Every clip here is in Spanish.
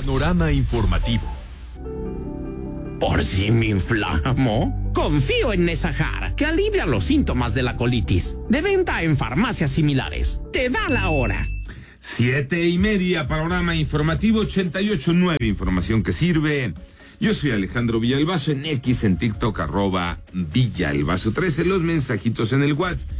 Panorama informativo. ¿Por si me inflamo? Confío en Nesahar, que alivia los síntomas de la colitis. De venta en farmacias similares. Te da la hora. 7:30, Panorama informativo 88.9, información que sirve. Yo soy Alejandro Villalbazo, en X, en TikTok, @Villalbazo 13, los mensajitos en el WhatsApp,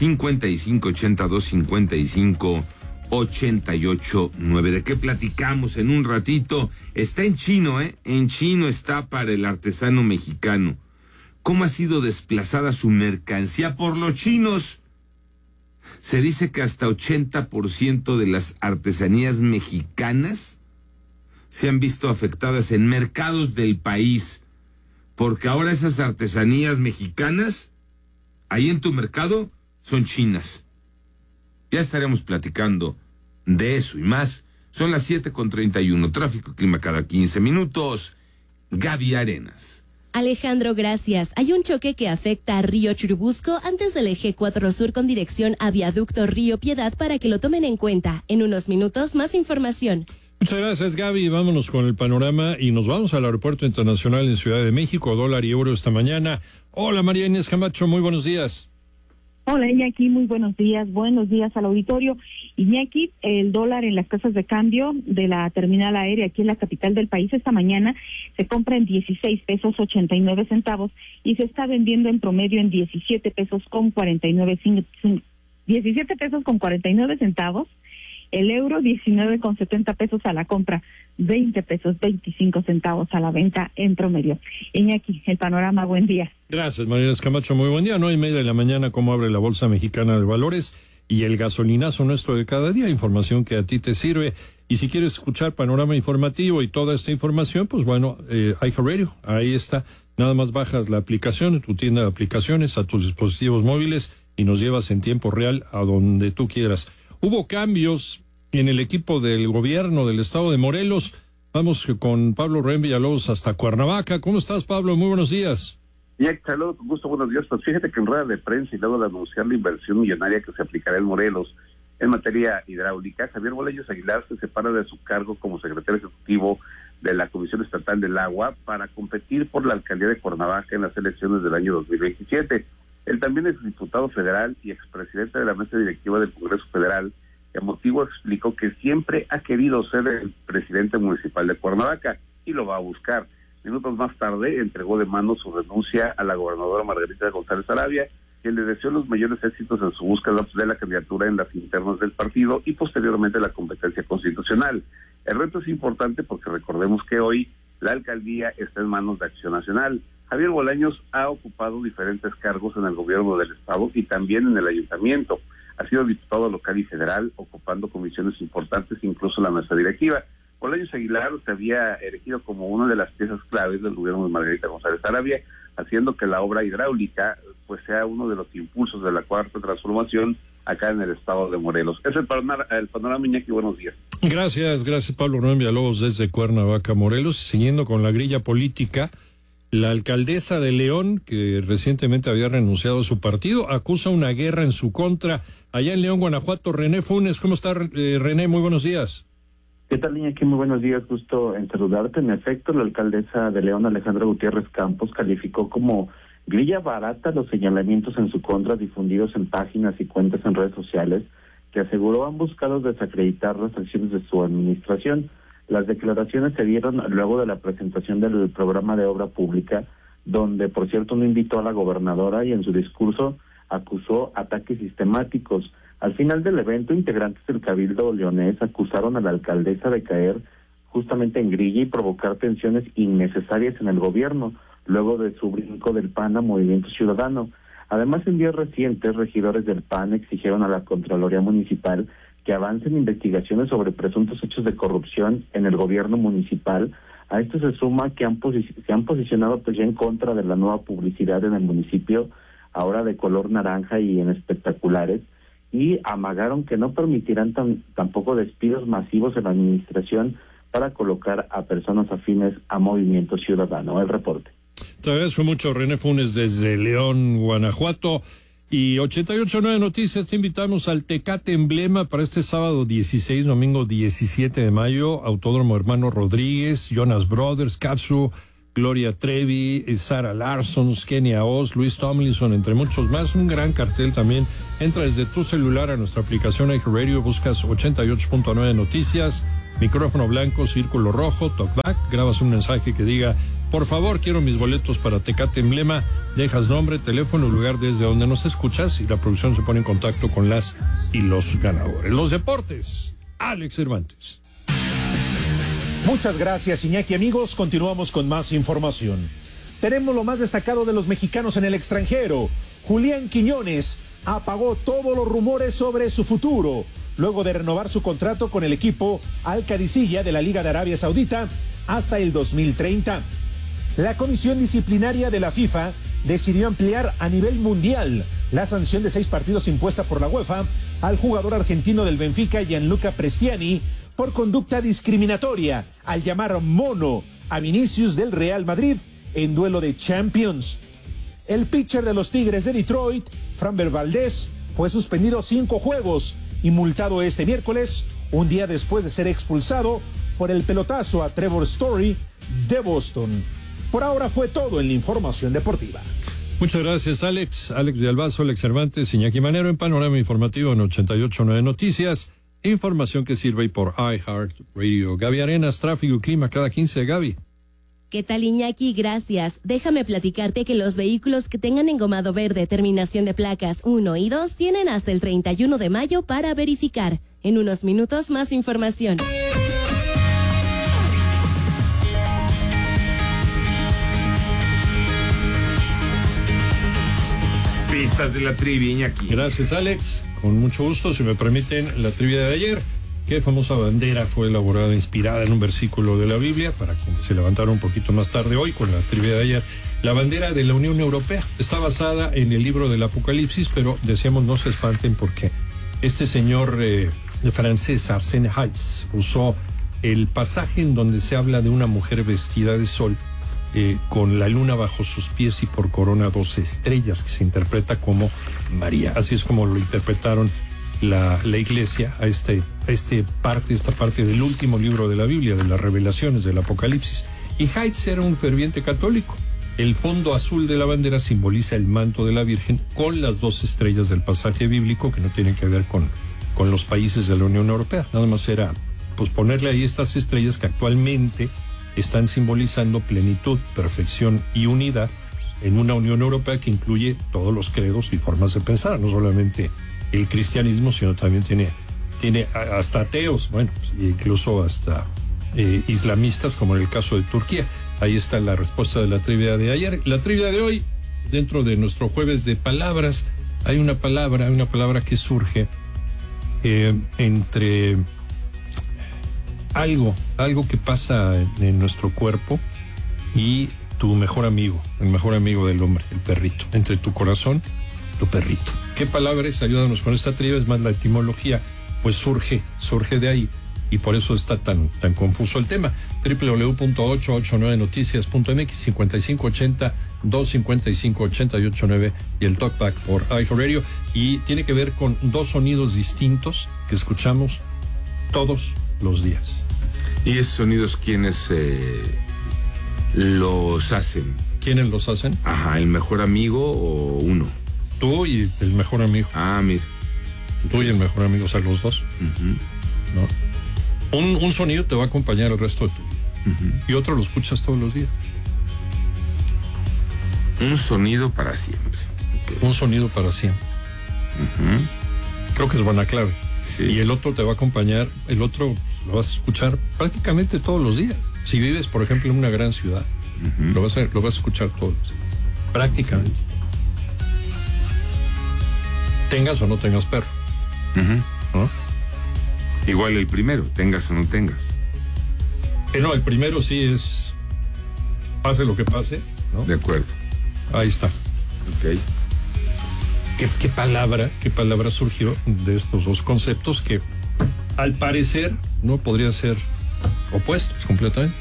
5582-55-88-9. ¿De qué platicamos en un ratito? Está en chino, En chino está para el artesano mexicano. ¿Cómo ha sido desplazada su mercancía por los chinos? Se dice que hasta 80% de las artesanías mexicanas se han visto afectadas en mercados del país, porque ahora esas artesanías mexicanas, ahí en tu mercado, son chinas. Ya estaremos platicando de eso y más. Son las 7:31, tráfico y clima cada 15 minutos. Gaby Arenas. Alejandro, gracias. Hay un choque que afecta a Río Churubusco antes del eje 4 Sur con dirección a Viaducto Río Piedad para que lo tomen en cuenta. En unos minutos, más información. Muchas gracias, Gaby. Vámonos con el panorama y nos vamos al Aeropuerto Internacional en Ciudad de México, dólar y euro esta mañana. Hola, María Inés Camacho, muy buenos días. Hola, Iñaki, muy buenos días al auditorio. Iñaki, el dólar en las casas de cambio de la terminal aérea aquí en la capital del país esta mañana se compra en 16 pesos 89 centavos y se está vendiendo en promedio en 17 pesos con 49 centavos. El euro 19,70 pesos a la compra, 20 pesos 25 centavos a la venta en promedio. Iñaki, el panorama, buen día. Gracias, María Inés Camacho, muy buen día. 9:30 de la mañana, cómo abre la Bolsa Mexicana de Valores y el gasolinazo nuestro de cada día, información que a ti te sirve. Y si quieres escuchar panorama informativo y toda esta información, pues bueno, iHeartRadio, ahí está. Nada más bajas la aplicación, tu tienda de aplicaciones, a tus dispositivos móviles y nos llevas en tiempo real a donde tú quieras. Hubo cambios en el equipo del gobierno del estado de Morelos. Vamos con Pablo Rubén Villalobos hasta Cuernavaca. ¿Cómo estás, Pablo? Muy buenos días. Saludos, con gusto, buenos días. Pues fíjate que en rueda de prensa y luego de anunciar la inversión millonaria que se aplicará en Morelos en materia hidráulica, Javier Bolaños Aguilar se separa de su cargo como secretario ejecutivo de la Comisión Estatal del Agua para competir por la alcaldía de Cuernavaca en las elecciones del año 2027. Él también es diputado federal y expresidente de la mesa directiva del Congreso Federal. El motivo explicó que siempre ha querido ser el presidente municipal de Cuernavaca y lo va a buscar. Minutos más tarde entregó de mano su renuncia a la gobernadora Margarita González Arabia, quien le deseó los mayores éxitos en su búsqueda de la candidatura en las internas del partido y posteriormente la competencia constitucional. El reto es importante porque recordemos que hoy la alcaldía está en manos de Acción Nacional. Javier Bolaños ha ocupado diferentes cargos en el gobierno del estado y también en el ayuntamiento. Ha sido diputado local y federal, ocupando comisiones importantes, incluso la mesa directiva. Bolaños Aguilar se había elegido como una de las piezas claves del gobierno de Margarita González Arabia, haciendo que la obra hidráulica pues sea uno de los impulsos de la cuarta transformación acá en el estado de Morelos. Es el panorama, Iñaki, buenos días. Gracias, Pablo Rubén Villalobos desde Cuernavaca, Morelos. Siguiendo con la grilla política, la alcaldesa de León, que recientemente había renunciado a su partido, acusa una guerra en su contra. Allá en León, Guanajuato, René Funes. ¿Cómo está, René? Muy buenos días. ¿Qué tal, Iñaki? Muy buenos días, gusto en saludarte. En efecto, la alcaldesa de León, Alejandra Gutiérrez Campos, calificó como grilla barata los señalamientos en su contra difundidos en páginas y cuentas en redes sociales que aseguró han buscado desacreditar las acciones de su administración. Las declaraciones se dieron luego de la presentación del programa de obra pública, donde, por cierto, no invitó a la gobernadora y en su discurso acusó ataques sistemáticos. Al final del evento, integrantes del Cabildo leonés acusaron a la alcaldesa de caer justamente en grilla y provocar tensiones innecesarias en el gobierno, luego de su brinco del PAN a Movimiento Ciudadano. Además, en días recientes, regidores del PAN exigieron a la Contraloría Municipal que avancen investigaciones sobre presuntos hechos de corrupción en el gobierno municipal. A esto se suma que se han posicionado pues ya en contra de la nueva publicidad en el municipio, ahora de color naranja y en espectaculares, y amagaron que no permitirán tampoco despidos masivos en la administración para colocar a personas afines a Movimiento Ciudadano. El reporte. Te agradezco mucho, René Funes, desde León, Guanajuato. Y 88.9 Noticias, te invitamos al Tecate Emblema para este sábado 16, domingo 17 de mayo, Autódromo Hermano Rodríguez, Jonas Brothers, Capsu, Gloria Trevi, Sarah Larson, Kenia Oz, Luis Tomlinson, entre muchos más. Un gran cartel también. Entra desde tu celular a nuestra aplicación iHeartRadio, buscas 88.9 Noticias, micrófono blanco, círculo rojo, talkback, grabas un mensaje que diga: por favor, quiero mis boletos para Tecate Emblema, dejas nombre, teléfono, lugar desde donde nos escuchas y la producción se pone en contacto con las y los ganadores. Los deportes, Alex Cervantes. Muchas gracias, Iñaki. Amigos, continuamos con más información. Tenemos lo más destacado de los mexicanos en el extranjero. Julián Quiñones apagó todos los rumores sobre su futuro, luego de renovar su contrato con el equipo Al Qadisiyah de la Liga de Arabia Saudita hasta el 2030. La Comisión Disciplinaria de la FIFA decidió ampliar a nivel mundial la sanción de 6 partidos impuesta por la UEFA al jugador argentino del Benfica, Gianluca Prestiani, por conducta discriminatoria al llamar mono a Vinicius del Real Madrid en duelo de Champions. El pitcher de los Tigres de Detroit, Framber Valdez, fue suspendido 5 juegos y multado este miércoles, un día después de ser expulsado por el pelotazo a Trevor Story de Boston. Por ahora fue todo en la información deportiva. Muchas gracias, Alex. Alex de Albazo, Alex Cervantes, Iñaki Manero en Panorama Informativo en 88.9 Noticias. Información que sirve por iHeartRadio. Gaby Arenas, tráfico y clima cada 15, Gaby. ¿Qué tal, Iñaki? Gracias. Déjame platicarte que los vehículos que tengan engomado verde, terminación de placas 1 y 2, tienen hasta el 31 de mayo para verificar. En unos minutos, más información. Pistas de la trivia, Iñaki. Gracias, Alex. Con mucho gusto, si me permiten, la trivia de ayer. ¿Qué famosa bandera fue elaborada, inspirada en un versículo de la Biblia? Para quienes se levantaron un poquito más tarde hoy con la trivia de ayer. La bandera de la Unión Europea está basada en el libro del Apocalipsis, pero decíamos no se espanten porque este señor francés, Arsène Heitz, usó el pasaje en donde se habla de una mujer vestida de sol, con la luna bajo sus pies y por corona 2 estrellas, que se interpreta como María. Así es como lo interpretaron la iglesia a esta parte del último libro de la Biblia, de las revelaciones del Apocalipsis. Y Heitz era un ferviente católico. El fondo azul de la bandera simboliza el manto de la Virgen con las 2 estrellas del pasaje bíblico, que no tienen que ver con los países de la Unión Europea. Nada más era pues ponerle ahí estas estrellas que actualmente están simbolizando plenitud, perfección y unidad en una Unión Europea que incluye todos los credos y formas de pensar, no solamente el cristianismo, sino también tiene hasta ateos, bueno, incluso hasta islamistas, como en el caso de Turquía. Ahí está la respuesta de la trivia de ayer. La trivia de hoy, dentro de nuestro jueves de palabras, hay una palabra que surge entre algo que pasa en nuestro cuerpo y tu mejor amigo, el mejor amigo del hombre, el perrito. Entre tu corazón, tu perrito. ¿Qué palabra es? Ayúdanos con esta trivia, es más la etimología, pues surge de ahí y por eso está tan confuso el tema. www.889noticias.mx 5580-255-889 y el talkback por iHeartRadio, y tiene que ver con 2 sonidos distintos que escuchamos todos los días. ¿Y esos sonidos quiénes los hacen? ¿Quiénes los hacen? Ajá, ¿el mejor amigo o uno? Tú y el mejor amigo. Ah, mira. Tú y el mejor amigo, o sea, los dos. Uh-huh. ¿No? Un sonido te va a acompañar el resto de tu vida. Uh-huh. Y otro lo escuchas todos los días. Un sonido para siempre. Okay. Un sonido para siempre. Uh-huh. Creo que es buena clave. Sí. Y el otro te va a acompañar, el otro lo vas a escuchar prácticamente todos los días. Si vives, por ejemplo, en una gran ciudad, uh-huh, lo vas a escuchar todos los días. Prácticamente. Tengas o no tengas perro. Uh-huh. ¿No? Igual el primero, tengas o no tengas. No, el primero sí es pase lo que pase, ¿no? De acuerdo. Ahí está. Ok. ¿Qué palabra surgió de estos dos conceptos que al parecer no podrían ser opuestos completamente?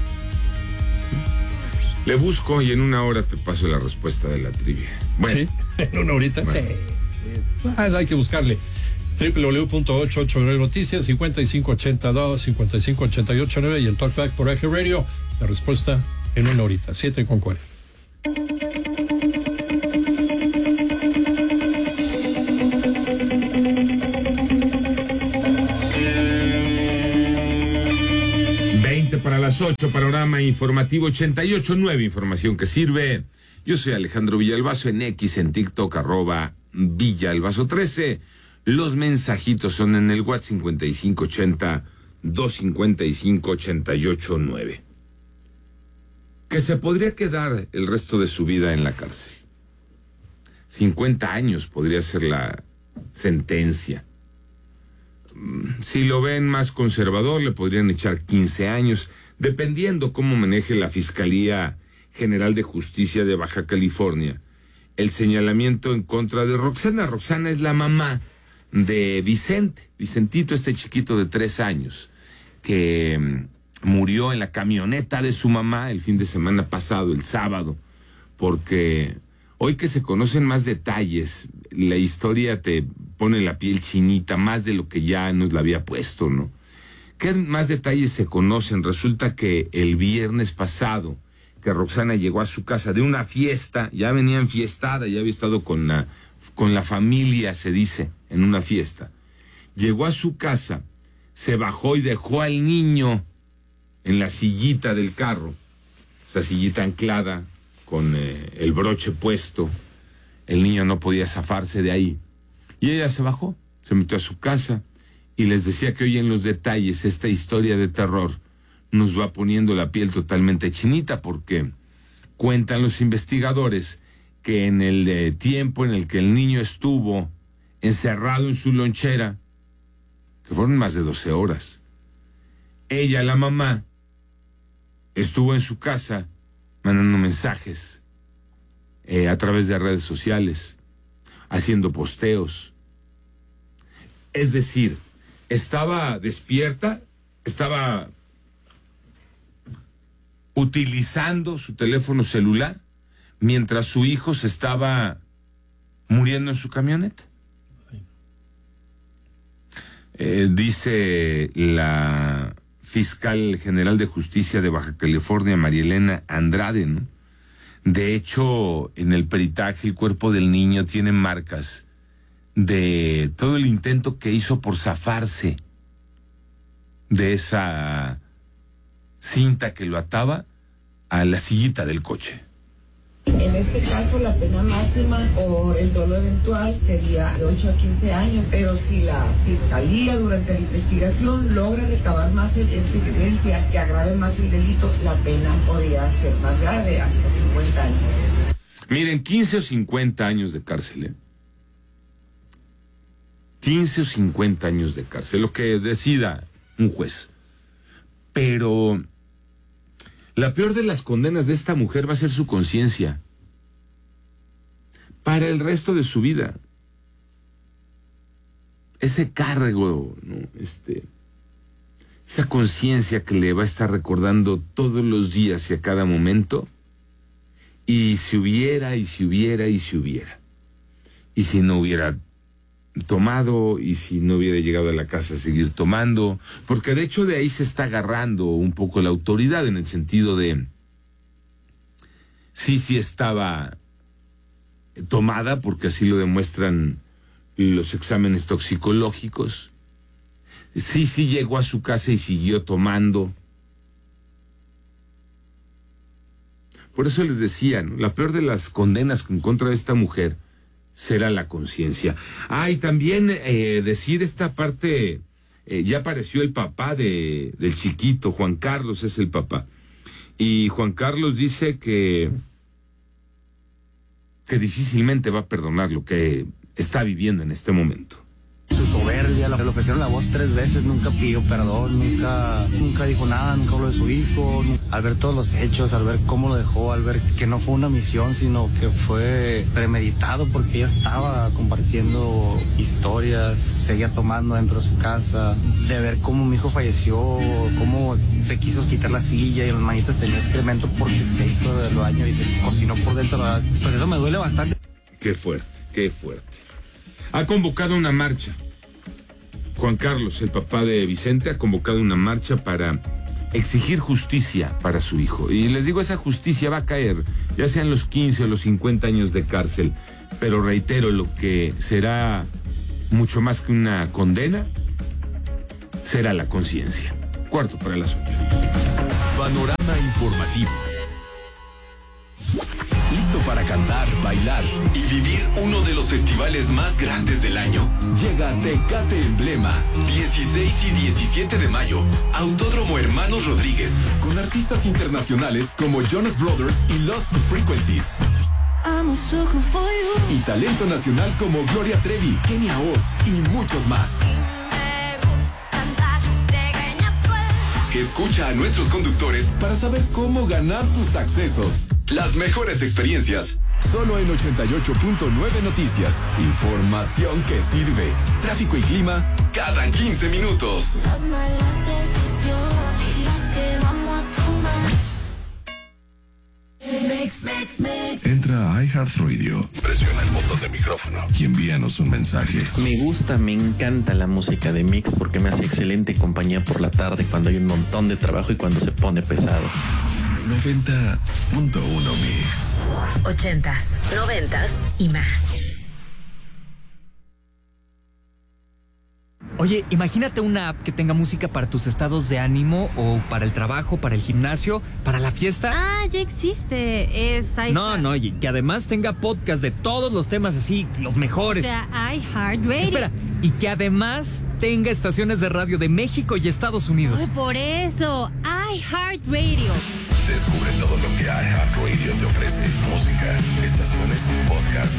Le busco y en una hora te paso la respuesta de la trivia. Bueno, ¿sí? ¿En una horita? Bueno. Sí. Hay que buscarle. www.889 Noticias, 5582, 55889 y el Talkback por Eje Radio. La respuesta en una horita, 7:40. Para las 8, panorama informativo 88.9, información que sirve. Yo soy Alejandro Villalbazo en X, en TikTok, @Villalbazo13. Los mensajitos son en el WhatsApp 5580-255-88.9. Que se podría quedar el resto de su vida en la cárcel. 50 años podría ser la sentencia. Si lo ven más conservador, le podrían echar 15 años, dependiendo cómo maneje la Fiscalía General de Justicia de Baja California el señalamiento en contra de Roxana. Roxana es la mamá de Vicentito, este chiquito de 3 años, que murió en la camioneta de su mamá el fin de semana pasado, el sábado, porque hoy que se conocen más detalles, la historia te pone la piel chinita, más de lo que ya nos la había puesto, ¿no? ¿Qué más detalles se conocen? Resulta que el viernes pasado, que Roxana llegó a su casa de una fiesta, ya venía enfiestada, ya había estado con la familia, se dice, en una fiesta. Llegó a su casa, se bajó y dejó al niño en la sillita del carro, esa sillita anclada, con el broche puesto. El niño no podía zafarse de ahí. Y ella se bajó, se metió a su casa y les decía que hoy en los detalles esta historia de terror nos va poniendo la piel totalmente chinita, porque cuentan los investigadores que en el tiempo en el que el niño estuvo encerrado en su lonchera, que fueron más de 12 horas, ella, la mamá, estuvo en su casa mandando mensajes a través de redes sociales, haciendo posteos. Es decir, estaba despierta, estaba utilizando su teléfono celular mientras su hijo se estaba muriendo en su camioneta. Dice la fiscal general de justicia de Baja California, María Elena Andrade, ¿no? De hecho, en el peritaje, el cuerpo del niño tiene marcas de todo el intento que hizo por zafarse de esa cinta que lo ataba a la sillita del coche. En este caso, la pena máxima por el dolo eventual sería de 8 a 15 años, pero si la fiscalía durante la investigación logra recabar más esa evidencia que agrave más el delito, la pena podría ser más grave, hasta 50 años. Miren, 15 o 50 años de cárcel, 15 o 50 años de cárcel, lo que decida un juez. Pero la peor de las condenas de esta mujer va a ser su conciencia para el resto de su vida. Ese cargo, ¿no? Esa conciencia que le va a estar recordando todos los días y a cada momento. Y si hubiera, y si hubiera, y si hubiera. Y si no hubiera tomado, y si no hubiera llegado a la casa a seguir tomando, porque de hecho de ahí se está agarrando un poco la autoridad, en el sentido de sí estaba tomada, porque así lo demuestran los exámenes toxicológicos, sí llegó a su casa y siguió tomando. Por eso les decía, ¿no? La peor de las condenas en contra de esta mujer será la conciencia. Y también decir esta parte, ya apareció el papá del chiquito, Juan Carlos es el papá. Y Juan Carlos dice que difícilmente va a perdonar lo que está viviendo en este momento. Su soberbia, le ofrecieron la voz 3 veces, nunca pidió perdón, nunca dijo nada, nunca habló de su hijo. Al ver todos los hechos, al ver cómo lo dejó, al ver que no fue una misión, sino que fue premeditado, porque ella estaba compartiendo historias, seguía tomando dentro de su casa, de ver cómo mi hijo falleció, cómo se quiso quitar la silla y las manitas tenía excremento porque se hizo del baño y se cocinó por dentro. Pues eso me duele bastante. Qué fuerte, qué fuerte. Ha convocado una marcha. Juan Carlos, el papá de Vicente, ha convocado una marcha para exigir justicia para su hijo. Y les digo, esa justicia va a caer, ya sean los 15 o los 50 años de cárcel. Pero reitero, lo que será mucho más que una condena será la conciencia. 7:45. Panorama informativo. ¿Listo para cantar, bailar y vivir uno de los festivales más grandes del año? Llega Tecate Emblema, 16 y 17 de mayo, Autódromo Hermanos Rodríguez, con artistas internacionales como Jonas Brothers y Lost Frequencies. Y talento nacional como Gloria Trevi, Kenia Oz y muchos más. Escucha a nuestros conductores para saber cómo ganar tus accesos. Las mejores experiencias. Solo en 88.9 Noticias. Información que sirve. Tráfico y clima cada 15 minutos. Las malas decisiones que vamos a tomar. Entra a iHeartRadio, presiona el botón de micrófono y envíanos un mensaje. Me gusta, me encanta la música de Mix porque me hace excelente compañía por la tarde cuando hay un montón de trabajo y cuando se pone pesado. 90.1 Mix. 80s, 90s y más. Oye, imagínate una app que tenga música para tus estados de ánimo o para el trabajo, para el gimnasio, para la fiesta. Ah, ya existe. Es iHeart. No, y que además tenga podcast de todos los temas así, los mejores. O sea, iHeartRadio. Espera, y que además tenga estaciones de radio de México y Estados Unidos. Ay, por eso, iHeartRadio. Descubre todo lo que iHeartRadio te ofrece. Música, estaciones, podcast